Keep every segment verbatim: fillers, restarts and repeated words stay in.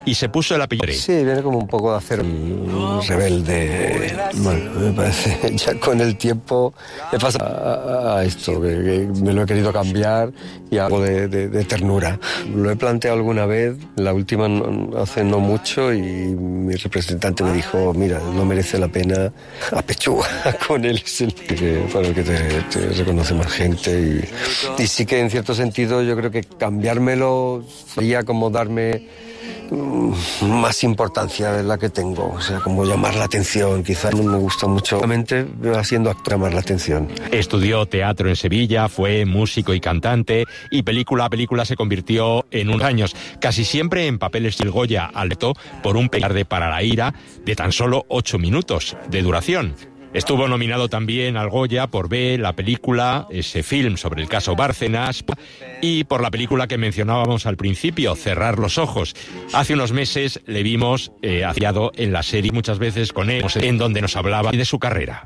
y se puso el apellido. Sí, viene como un poco de hacer un rebelde. Bueno, me parece, ya con el tiempo he pasado a, a esto, que, que me lo he querido cambiar y algo de, de, de ternura. Lo he planteado alguna vez, la última no, hace no mucho, y mi representante me dijo, mira, no merece la pena apechuga con él, es el que, para el que te, te reconoce más gente. Y, y sí que en cierto sentido yo creo que cambiármelo sería como darme más importancia de la que tengo, o sea, como llamar la atención. Quizás no me gusta mucho, realmente haciendo actor, llamar la atención. Estudió teatro en Sevilla, fue músico y cantante, y película a película se convirtió en unos años, casi siempre en papeles del Goya alto, por un petarde para la ira de tan solo ocho minutos de duración. Estuvo nominado también al Goya por B, la película, ese film sobre el caso Bárcenas, y por la película que mencionábamos al principio, Cerrar los ojos. Hace unos meses le vimos eh, asociado en la serie muchas veces con él, en donde nos hablaba de su carrera.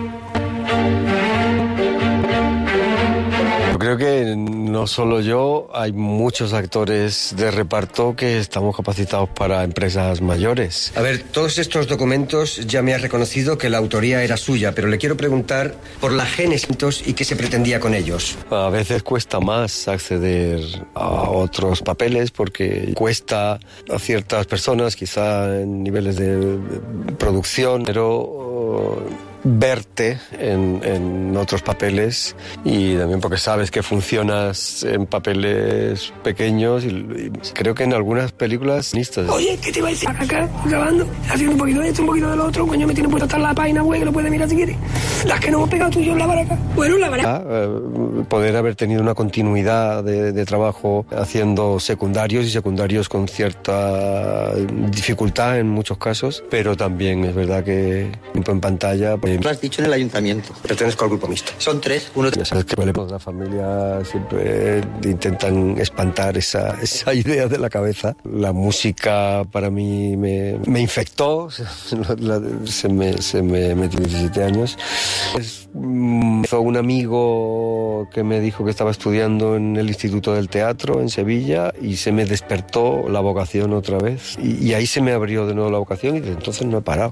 Yo creo que no solo yo, hay muchos actores de reparto que estamos capacitados para empresas mayores. A ver, todos estos documentos ya me ha reconocido que la autoría era suya, pero le quiero preguntar por la génesis y qué se pretendía con ellos. A veces cuesta más acceder a otros papeles porque cuesta a ciertas personas, quizá en niveles de producción, pero verte en, en otros papeles, y también porque sabes que funcionas en papeles pequeños, y, y creo que en algunas películas... Oye, ¿qué te iba a decir? Acá grabando, haciendo un poquito de esto, un poquito de lo otro, coño, me tiene puesto hasta la página web, que lo puedes mirar si quieres. Las que no hemos pegado tú y yo en la baraca. Bueno, la baraca. Ah, poder haber tenido una continuidad de, de trabajo haciendo secundarios, y secundarios con cierta dificultad en muchos casos, pero también es verdad que en pantalla... Pues, lo has dicho en el ayuntamiento. Pertenezco al grupo mixto. Son tres. Uno... Ya sabes que la familia siempre intentan espantar esa, esa idea de la cabeza. La música para mí me, me infectó. Se me, se me metió diecisiete años. Es, un amigo que me dijo que estaba estudiando en el Instituto del Teatro en Sevilla, y se me despertó la vocación otra vez. Y, y ahí se me abrió de nuevo la vocación, y desde entonces no he parado.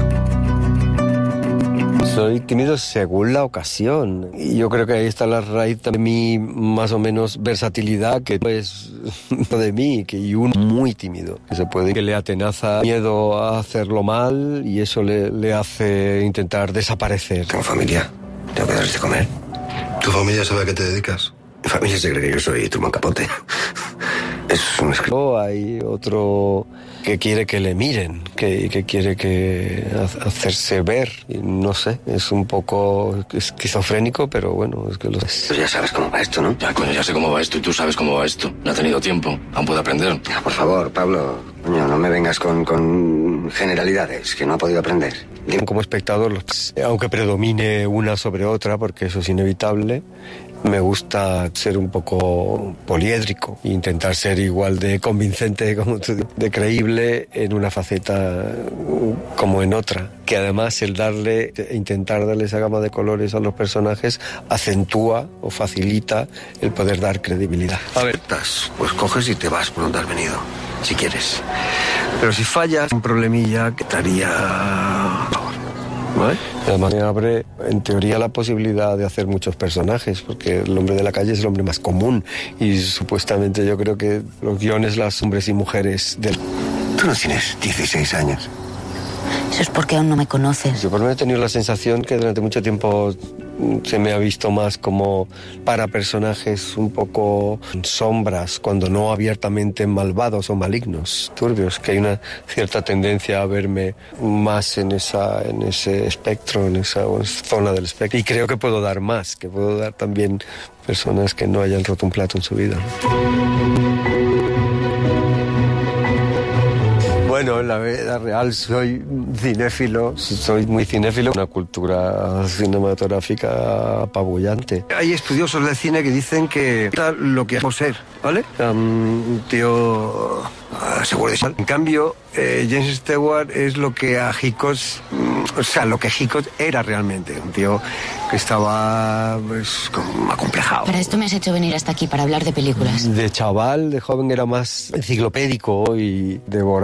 Soy tímido según la ocasión, y yo creo que ahí está la raíz de mi más o menos versatilidad, que es de mí, que y uno muy tímido, que se puede, que le atenaza miedo a hacerlo mal, y eso le, le hace intentar desaparecer. Tengo familia, tengo que darles de comer. ¿Tu familia sabe a qué te dedicas? Mi familia se cree que yo soy Truman Capote. Es un escritor. Hay otro que quiere que le miren, que, que quiere que hacerse ver. Y no sé, es un poco esquizofrénico, pero bueno, es que lo es. Pues ya sabes cómo va esto, ¿no? Ya, coño, ya sé cómo va esto, y tú sabes cómo va esto. No ha tenido tiempo, aún puede aprender. Ya, por favor, Pablo, coño, no me vengas con, con generalidades, que no ha podido aprender. Como espectador, aunque predomine una sobre otra, porque eso es inevitable, me gusta ser un poco poliédrico e intentar ser igual de convincente, como tú dices, de creíble en una faceta como en otra. Que además el darle, intentar darle esa gama de colores a los personajes acentúa o facilita el poder dar credibilidad. A ver, pues coges y te vas por donde has venido, si quieres. Pero si fallas, un problemilla que estaría... ¿Vale? Además me abre en teoría la posibilidad de hacer muchos personajes, porque el hombre de la calle es el hombre más común, y supuestamente yo creo que los guiones, las hombres y mujeres del... Tú no tienes dieciséis años. Eso es porque aún no me conoces. Yo por mí he tenido la sensación que durante mucho tiempo se me ha visto más como para personajes un poco sombras, cuando no abiertamente malvados o malignos, turbios, que hay una cierta tendencia a verme más en esa, en ese espectro, en esa zona del espectro. Y creo que puedo dar más, que puedo dar también personas que no hayan roto un plato en su vida. Bueno, Bueno, en la vida real soy cinéfilo, soy muy cinéfilo, una cultura cinematográfica apabullante. Hay estudiosos del cine que dicen que lo que hacemos ser, ¿vale? Un tío uh, seguro de sí. En cambio, eh, James Stewart es lo que a Hitchcock, mm, o sea, lo que Hitchcock era realmente, un tío que estaba pues como acomplejado. Para esto me has hecho venir hasta aquí, para hablar de películas. De chaval, de joven, era más enciclopédico y devoraba